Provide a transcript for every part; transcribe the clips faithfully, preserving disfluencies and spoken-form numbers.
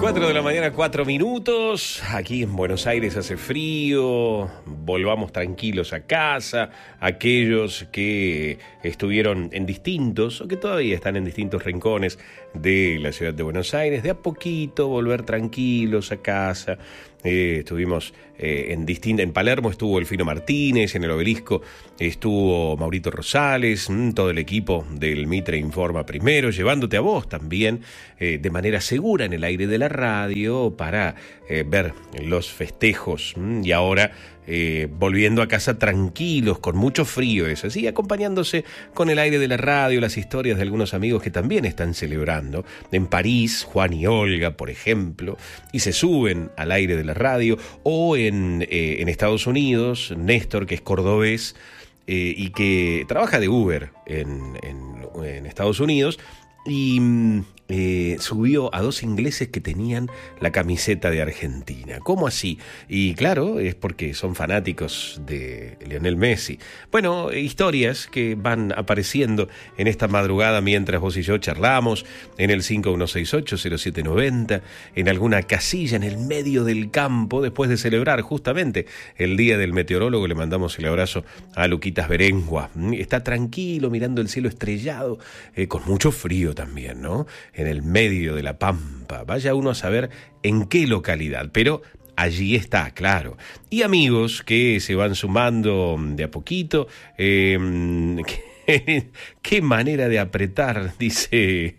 cuatro de la mañana, cuatro minutos. Aquí en Buenos Aires hace frío. Volvamos tranquilos a casa. Aquellos que estuvieron en distintos, o que todavía están en distintos rincones de la ciudad de Buenos Aires, de a poquito volver tranquilos a casa. Eh, estuvimos eh, en distinta, en Palermo estuvo Elfino Martínez, en el Obelisco estuvo Maurito Rosales, mmm, todo el equipo del Mitre Informa Primero, llevándote a vos también eh, de manera segura en el aire de la radio para eh, ver los festejos. Mmm, y ahora eh, volviendo a casa tranquilos, con mucho frío, eso sí, acompañándose con el aire de la radio, las historias de algunos amigos que también están celebrando. En París, Juan y Olga, por ejemplo, y se suben al aire de la radio, o en, eh, en Estados Unidos, Néstor, que es cordobés eh, y que trabaja de Uber en, en, en Estados Unidos, y eh, subió a dos ingleses que tenían la camiseta de Argentina. ¿Cómo así? Y claro, es porque son fanáticos de Lionel Messi. Bueno, historias que van apareciendo en esta madrugada mientras vos y yo charlamos, en el cinco uno seis ocho cero siete nueve cero, en alguna casilla en el medio del campo, después de celebrar justamente el Día del Meteorólogo. Le mandamos el abrazo a Luquitas Berengua. Está tranquilo mirando el cielo estrellado, eh, con mucho frío también, ¿no? En el medio de la pampa. Vaya uno a saber en qué localidad, pero allí está, claro. Y amigos que se van sumando de a poquito. Eh, qué, qué manera de apretar, dice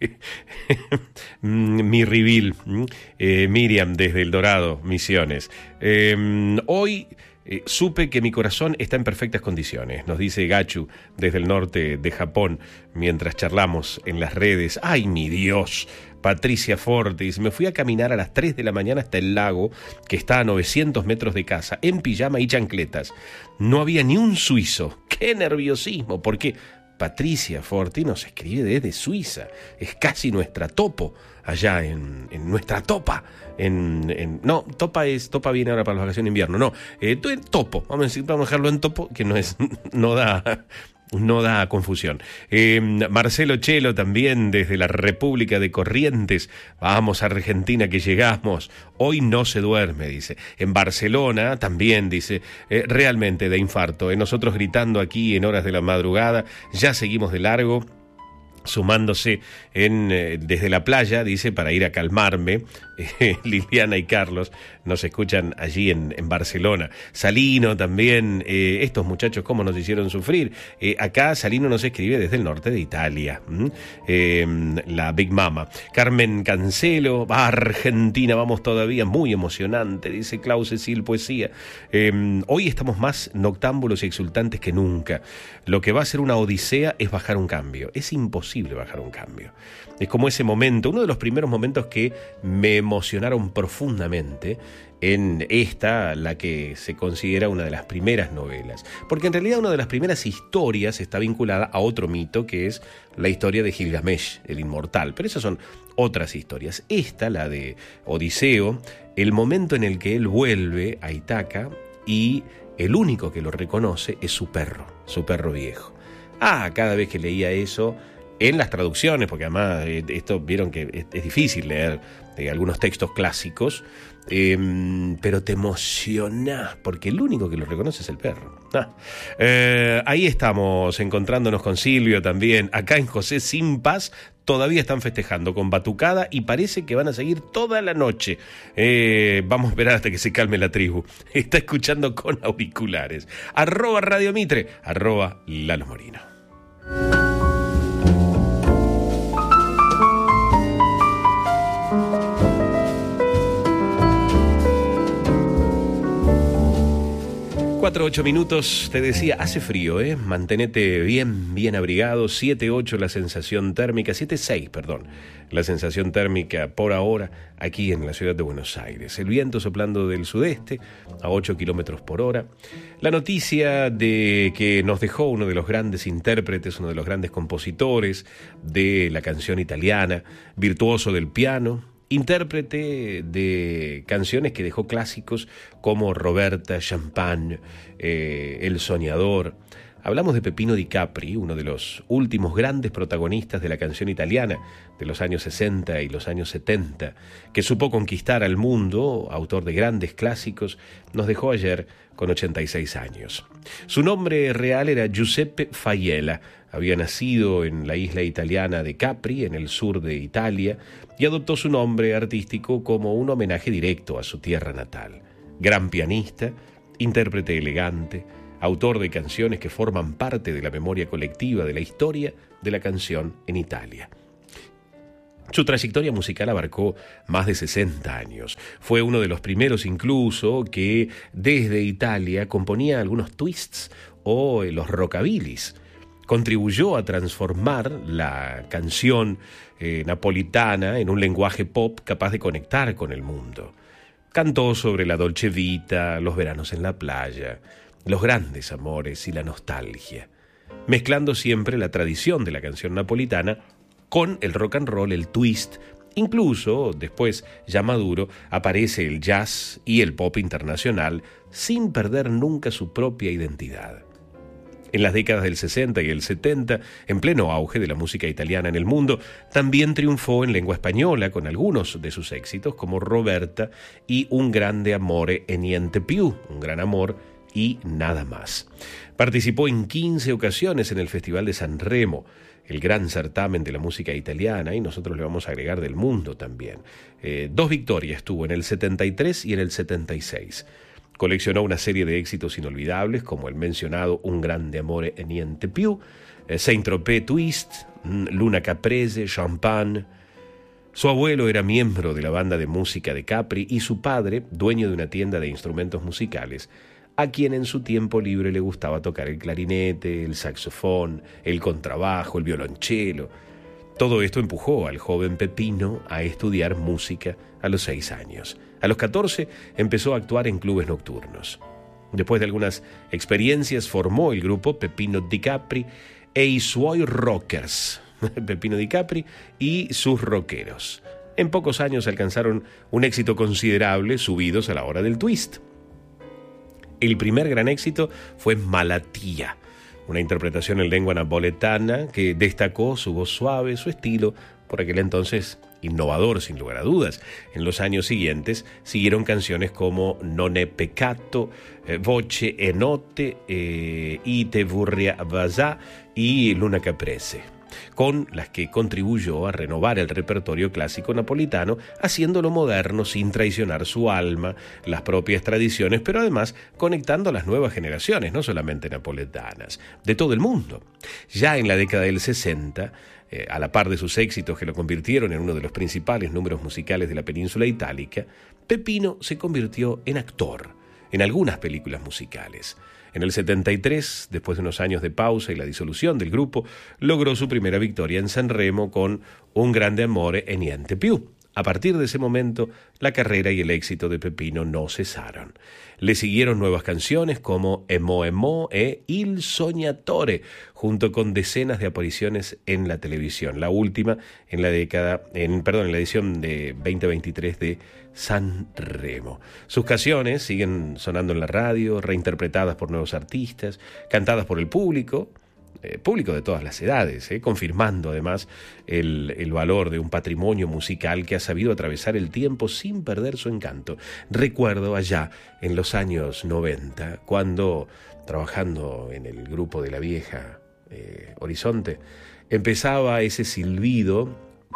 mi Rivil, eh, Miriam desde El Dorado, Misiones. Eh, hoy... Eh, supe que mi corazón está en perfectas condiciones, nos dice Gachu desde el norte de Japón, mientras charlamos en las redes. ¡Ay, mi Dios! Patricia Fortis, me fui a caminar a las tres de la mañana hasta el lago, que está a novecientos metros de casa, en pijama y chancletas. No había ni un suizo. ¡Qué nerviosismo! Porque Patricia Fortis nos escribe desde Suiza. Es casi nuestra topo, allá en, en nuestra topa. En, en, no, topa es topa viene ahora para las vacaciones de invierno. No, eh, topo. Vamos a, decir, vamos a dejarlo en topo, que no es, no da... No da confusión. Eh, Marcelo Chelo también desde la República de Corrientes. Vamos a Argentina que llegamos. Hoy no se duerme, dice. En Barcelona también dice, eh, realmente de infarto. Eh, nosotros gritando aquí en horas de la madrugada, ya seguimos de largo. Sumándose en, eh, desde la playa, dice, para ir a calmarme. Eh, Liliana y Carlos nos escuchan allí en, en Barcelona. Salino también, eh, estos muchachos cómo nos hicieron sufrir. Eh, acá Salino nos escribe desde el norte de Italia, ¿Mm? eh, la Big Mama. Carmen Cancelo, va a Argentina, vamos todavía, muy emocionante, dice Klaus Cecil Poesía. Eh, hoy estamos más noctámbulos y exultantes que nunca. Lo que va a ser una odisea es bajar un cambio. Es imposible bajar un cambio. Es como ese momento, uno de los primeros momentos que me emocionaron profundamente en esta, la que se considera una de las primeras novelas. Porque en realidad una de las primeras historias está vinculada a otro mito, que es la historia de Gilgamesh, el inmortal. Pero esas son otras historias. Esta, la de Odiseo, el momento en el que él vuelve a Ítaca y el único que lo reconoce es su perro, su perro viejo. Ah, cada vez que leía eso, en las traducciones, porque además eh, esto vieron que es, es difícil leer eh, algunos textos clásicos, eh, pero te emocionás, porque el único que lo reconoce es el perro. Ah. Eh, ahí estamos encontrándonos con Silvio también, acá en José Sin Paz. Todavía están festejando con batucada y parece que van a seguir toda la noche. Eh, vamos a esperar hasta que se calme la tribu. Está escuchando con auriculares. Arroba Radio Mitre, arroba Lalo Morino. cuatro, ocho minutos, te decía, hace frío, ¿eh? Mantenete bien, bien abrigado. siete ocho la sensación térmica, siete seis, perdón, la sensación térmica por ahora aquí en la ciudad de Buenos Aires. El viento soplando del sudeste a ocho kilómetros por hora. La noticia de que nos dejó uno de los grandes intérpretes, uno de los grandes compositores de la canción italiana, virtuoso del piano, intérprete de canciones que dejó clásicos como Roberta, Champagne, eh, El Soñador. Hablamos de Peppino Di Capri, uno de los últimos grandes protagonistas de la canción italiana de los años sesenta y los años setenta, que supo conquistar al mundo, autor de grandes clásicos, nos dejó ayer con ochenta y seis años. Su nombre real era Giuseppe Faiella. Había nacido en la isla italiana de Capri, en el sur de Italia, y adoptó su nombre artístico como un homenaje directo a su tierra natal. Gran pianista, intérprete elegante, autor de canciones que forman parte de la memoria colectiva de la historia de la canción en Italia. Su trayectoria musical abarcó más de sesenta años. Fue uno de los primeros incluso que desde Italia componía algunos twists o los rockabilis. Contribuyó a transformar la canción eh, napolitana en un lenguaje pop capaz de conectar con el mundo. Cantó sobre la dolce vita, los veranos en la playa, los grandes amores y la nostalgia, mezclando siempre la tradición de la canción napolitana con el rock and roll, el twist. Incluso, después, ya maduro, aparece el jazz y el pop internacional sin perder nunca su propia identidad. En las décadas del sesenta y el setenta, en pleno auge de la música italiana en el mundo, también triunfó en lengua española con algunos de sus éxitos como Roberta y Un grande amore e niente più, un gran amor y nada más. Participó en quince ocasiones en el Festival de San Remo, el gran certamen de la música italiana, y nosotros le vamos a agregar del mundo también. Eh, dos victorias tuvo en el setenta y tres y en el setenta y seis. Coleccionó una serie de éxitos inolvidables como el mencionado Un grande amore e niente più, eh, Saint-Tropez Twist, Luna Caprese, Champagne. Su abuelo era miembro de la banda de música de Capri y su padre, dueño de una tienda de instrumentos musicales, a quien en su tiempo libre le gustaba tocar el clarinete, el saxofón, el contrabajo, el violonchelo. Todo esto empujó al joven Peppino a estudiar música a los seis años. A los catorce empezó a actuar en clubes nocturnos. Después de algunas experiencias formó el grupo Peppino Di Capri e i suoi rockers, Peppino Di Capri y sus rockeros. En pocos años alcanzaron un éxito considerable subidos a la hora del twist. El primer gran éxito fue Malattia, una interpretación en lengua napoletana que destacó su voz suave, su estilo, por aquel entonces innovador sin lugar a dudas. En los años siguientes siguieron canciones como Non è peccato, eh, Voce e notte, eh, I te vorrei basà y Luna Caprese, con las que contribuyó a renovar el repertorio clásico napolitano, haciéndolo moderno sin traicionar su alma, las propias tradiciones, pero además conectando a las nuevas generaciones, no solamente napoletanas, de todo el mundo. Ya en la década del sesenta, eh, a la par de sus éxitos que lo convirtieron en uno de los principales números musicales de la península itálica, Peppino se convirtió en actor en algunas películas musicales. En el setenta y tres, después de unos años de pausa y la disolución del grupo, logró su primera victoria en San Remo con Un grande amore e niente più. A partir de ese momento, la carrera y el éxito de Peppino no cesaron. Le siguieron nuevas canciones como Emo Emo e Il Sognatore, junto con decenas de apariciones en la televisión. La última en la década, en, perdón, en la edición de veinte veintitrés de San Remo. Sus canciones siguen sonando en la radio, reinterpretadas por nuevos artistas, cantadas por el público, eh, público de todas las edades, eh, confirmando además el, el valor de un patrimonio musical que ha sabido atravesar el tiempo sin perder su encanto. Recuerdo allá en los años noventa, cuando trabajando en el grupo de la vieja eh, Horizonte, empezaba ese silbido.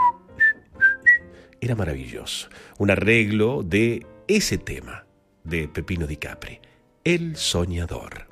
Era maravilloso, un arreglo de ese tema de Peppino Di Capri, El Soñador.